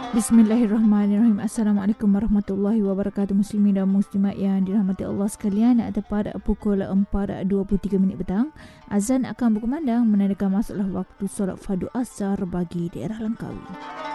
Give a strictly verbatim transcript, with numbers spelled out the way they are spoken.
Bismillahirrahmanirrahim. Assalamualaikum warahmatullahi wabarakatuh, muslimin dan muslimat yang dirahmati Allah sekalian. Tepat pukul empat dua puluh tiga minit petang, azan akan berkumandang menandakan masuklah waktu solat fardu asar bagi daerah Langkawi.